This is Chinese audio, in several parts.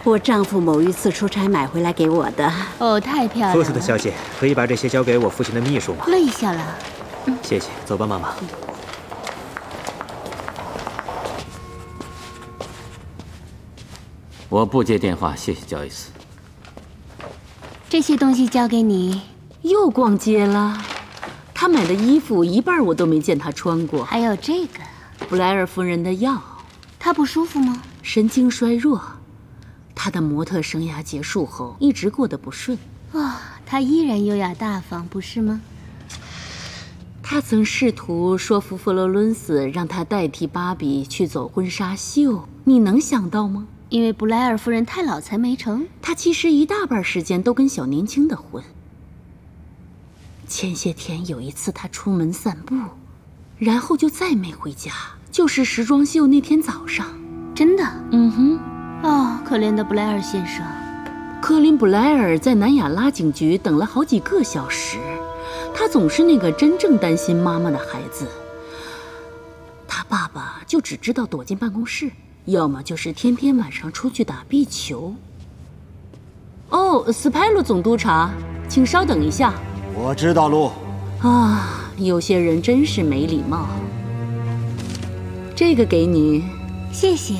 我丈夫某一次出差买回来给我的。 哦，太漂亮了。 夫子的小姐，可以把这些交给我父亲的秘书吗？ 乐意下了。 谢谢，走吧，妈妈。 我不接电话，谢谢乔伊斯。 这些东西交给你。 又逛街了。他买的衣服一半我都没见他穿过。 还有这个， 布莱尔夫人的药。 她不舒服吗？ 神经衰弱。她的模特生涯结束后，一直过得不顺。 哇，她依然优雅大方，不是吗？ 他曾试图说服佛罗伦斯让他代替芭比去走婚纱秀，你能想到吗？ 因为布莱尔夫人太老才没成。 他其实一大半时间都跟小年轻的混。前些天有一次他出门散步，然后就再没回家，就是时装秀那天早上。 真的？ 嗯哼。 哦，可怜的布莱尔先生。 科林·布莱尔在南亚拉警局等了好几个小时。他总是那个真正担心妈妈的孩子。他爸爸就只知道躲进办公室，要么就是天天晚上出去打壁球。哦，斯派鲁总督察，请稍等一下。 我知道路。 啊，有些人真是没礼貌。这个给你， 谢谢。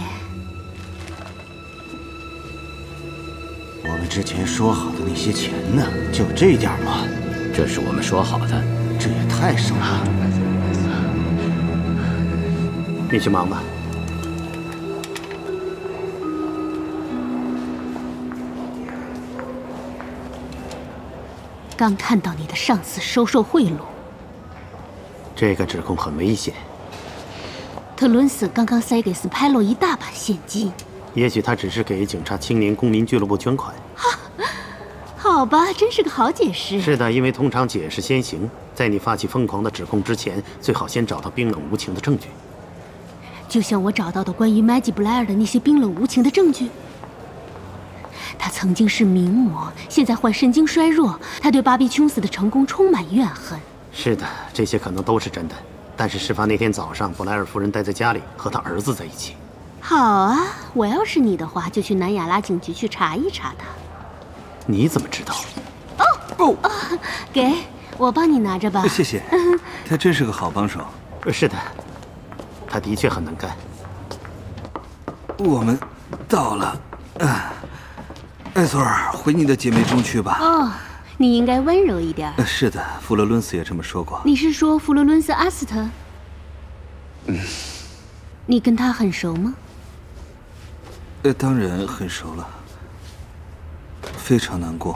我们之前说好的那些钱呢？就这点吗？ 这是我们说好的， 这也太少了。 你去忙吧。 刚看到你的上司收受贿赂。 这个指控很危险。 特伦斯刚刚塞给斯派洛一大把现金。 也许他只是给警察青年公民俱乐部捐款。 好吧，真是个好解释。 是的，因为通常解释先行，在你发起疯狂的指控之前，最好先找到冰冷无情的证据。 就像我找到的关于麦吉·布莱尔的那些冰冷无情的证据。他曾经是名模，现在患神经衰弱。他对巴比·琼斯的成功充满怨恨。 是的，这些可能都是真的。但是事发那天早上，布莱尔夫人待在家里，和她儿子在一起。 好啊，我要是你的话，就去南亚拉警局去查一查他。 你怎么知道？ 哦，给我帮你拿着吧。 谢谢，他真是个好帮手。 是的，他的确很能干。 我们到了，艾索尔，回你的姐妹中去吧。 哦，你应该温柔一点。 是的，弗罗伦斯也这么说过。 你是说弗罗伦斯·阿斯特？你跟他很熟吗？ 当然很熟了。非常难过。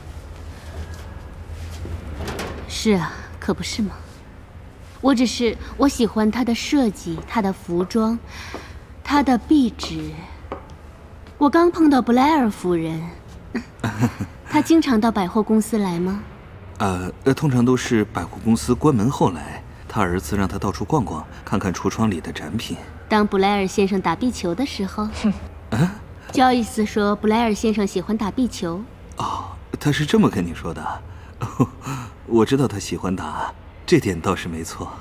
是啊，可不是吗？我喜欢他的设计，他的服装，他的壁纸。我刚碰到布莱尔夫人，她经常到百货公司来吗？ 通常都是百货公司关门后来。他儿子让他到处逛逛，看看橱窗里的展品。 当布莱尔先生打壁球的时候。乔伊斯说布莱尔先生喜欢打壁球。 哦，他是这么跟你说的。我知道他喜欢打，这点倒是没错。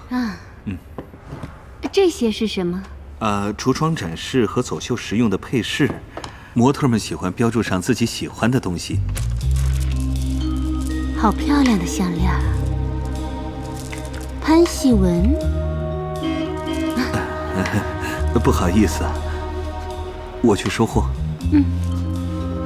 这些是什么？ 橱窗展示和走秀时用的配饰。模特们喜欢标注上自己喜欢的东西。 好漂亮的项链。潘希文。 不好意思，我去收货。